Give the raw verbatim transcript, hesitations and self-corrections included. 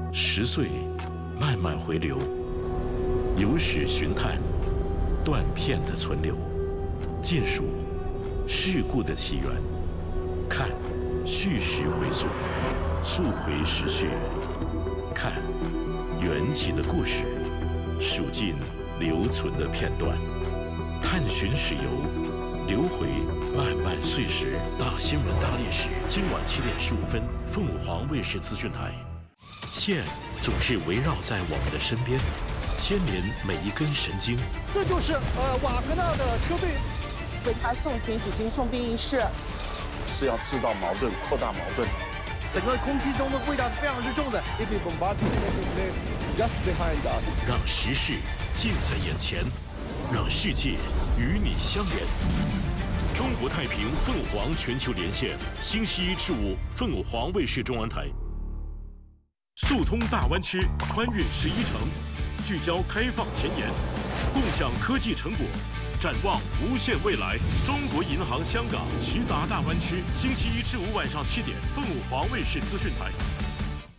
十岁慢慢回流，有史寻探，断片的存留，见数事故的起源，看叙事回溯，溯回时序，看缘起的故事，数尽留存的片段，探寻史游，流回漫漫岁时。大新闻大历史，今晚七点十五分，凤凰卫视资讯台。线总是围绕在我们的身边，牵连每一根神经。 这就是呃瓦格纳的车队为他送行举行送殡仪式， 是要制造矛盾、扩大矛盾。 整个空气中的味道是非常之重的。If the bombardment taking place just behind us， 让时事近在眼前，让世界与你相连。中国太平凤凰全球连线，星期一至五，凤凰卫视中文台。速通大湾区，穿越十一城，聚焦开放前沿，共享科技成果，展望无限未来。中国银行香港直达大湾区，星期一至五晚上七点，凤凰卫视资讯台。